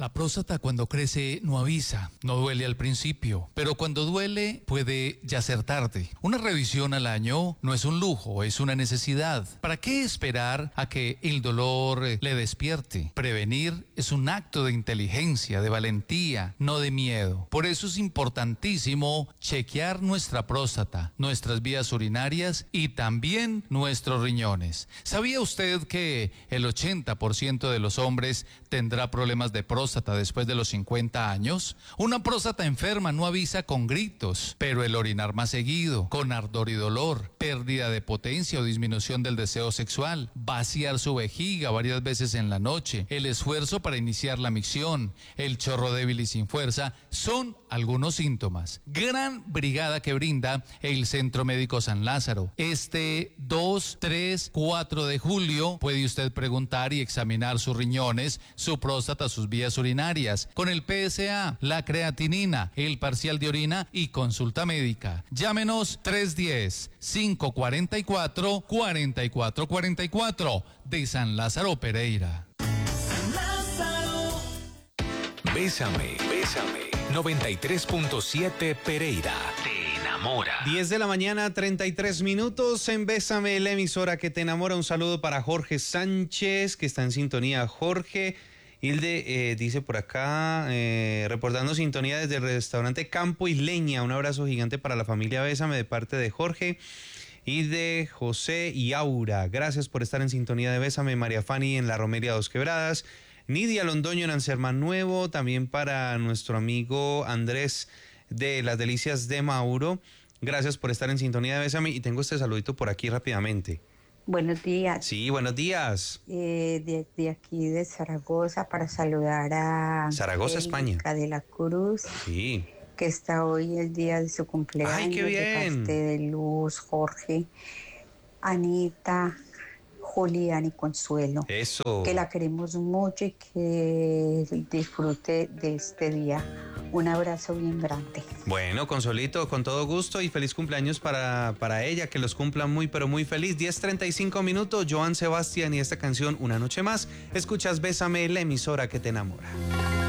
La próstata cuando crece no avisa, no duele al principio, pero cuando duele puede ya ser tarde. Una revisión al año no es un lujo, es una necesidad. ¿Para qué esperar a que el dolor le despierte? Prevenir es un acto de inteligencia, de valentía, no de miedo. Por eso es importantísimo chequear nuestra próstata, nuestras vías urinarias y también nuestros riñones. ¿Sabía usted que el 80% de los hombres tendrá problemas de próstata después de los 50 años? Una próstata enferma no avisa con gritos, pero el orinar más seguido, con ardor y dolor, pérdida de potencia o disminución del deseo sexual, vaciar su vejiga varias veces en la noche, el esfuerzo para iniciar la micción, el chorro débil y sin fuerza, son algunos síntomas. Gran brigada que brinda el Centro Médico San Lázaro. Este 2, 3, 4 de julio puede usted preguntar y examinar sus riñones, su próstata, sus vías urinarias, con el PSA, la creatinina, el parcial de orina y consulta médica. Llámenos 310-544-4444 de San Lázaro Pereira. Bésame, bésame. 93.7 Pereira. Te enamora. 10 de la mañana, 33 minutos en Bésame, la emisora que te enamora. Un saludo para Jorge Sánchez, que está en sintonía. Jorge, Hilde dice por acá, reportando sintonía desde el restaurante Campo y Leña. Un abrazo gigante para la familia Bésame de parte de Jorge y de José y Aura. Gracias por estar en sintonía de Bésame. María Fanny en la Romería Dos Quebradas. Nidia Londoño en Anserman Nuevo, también para nuestro amigo Andrés de Las Delicias de Mauro. Gracias por estar en sintonía de Bésame y tengo este saludito por aquí rápidamente. Buenos días. Sí, buenos días. De aquí de Zaragoza para saludar a Zaragoza, España. De la Cruz. Sí. Que está hoy el día de su cumpleaños. ¡Ay, qué bien! De parte de Luz, Jorge, Anita, Julián y Consuelo. Eso. Que la queremos mucho y que disfrute de este día. Un abrazo bien grande. Bueno, Consuelito, con todo gusto y feliz cumpleaños para ella, que los cumpla muy pero muy feliz. 10:35 minutos, Joan Sebastián y esta canción Una Noche Más. Escuchas Bésame, la emisora que te enamora.